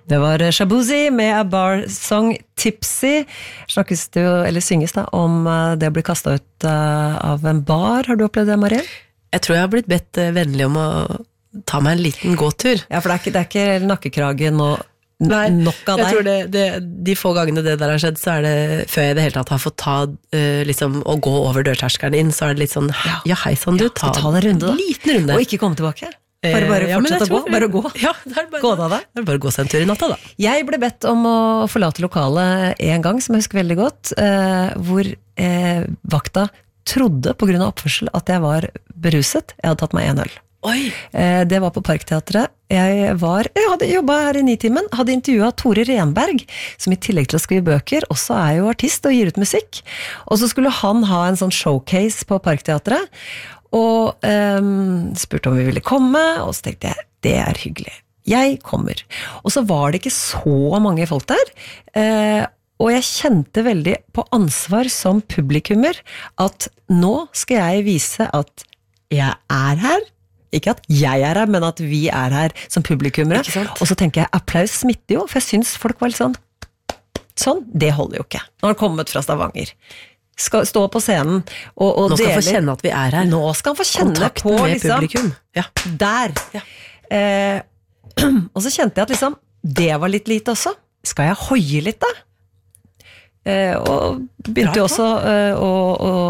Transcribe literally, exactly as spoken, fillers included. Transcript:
Det var Shabuzi med A Bar Song Tipsy. Snakkes det jo, eller synges da, om det å bli kastet ut av en bar. Har du opplevd det, Marie? Jeg tror jeg har blitt bedt vennlig om å ta meg en liten gåtur. Ja, for det er ikke, det er ikke nakkekrage nå, Nei, nok av deg. Jeg tror det, det, de få gangene det der har skjedd, så er det, før jeg i det hele tatt har fått ta, uh, liksom, å gå over dørterskeren inn, så er det litt sånn, ja hei sånn, du, ja, ta, ta en runde da. Liten runde. Og ikke komme tilbake. Bare, bare ja, fortsette å gå, bare å gå. Ja, det er bare, gå da da. Det er bare å gå seg en tur i natta da. Jeg ble bedt om å forlate lokalet en gang, som jeg husker veldig godt, uh, hvor uh, vakta trodde på grunn av oppførsel at jeg var beruset. Jeg hadde tatt meg en øl. Oi. Uh, det var på Parkteatret. Jeg var, jeg hadde jobbet her i Nitimen, hadde intervjuet Tore Renberg, som i tillegg til å skrive bøker, også er jo artist og gir ut musikk. Og så skulle han ha en sånn showcase på Parkteatret, og um, spurte om vi ville komme, og så tenkte jeg, det er hyggelig. Jeg kommer. Og så var det ikke så mange folk der, uh, og jeg kjente veldig på ansvar som publikummer, at nå skal jeg vise at jeg er her, ikke at jeg er her, men at vi er her som publikummere. Og så tenker jeg, applaus smitter jo, for jeg synes folk var litt sånn, sånn, det holder jo ikke. Nå har han kommet fra Stavanger. Skal stå på scenen og, og nå skal dele. han få kjenne at vi er her. Nå skal han få kjenne kontakten på med liksom, publikum. Ja. Der. Ja. Eh, og så kjente jeg at liksom, det var litt lite også. Skal jeg hoie litt da? Eh, og begynte jo også eh, å, å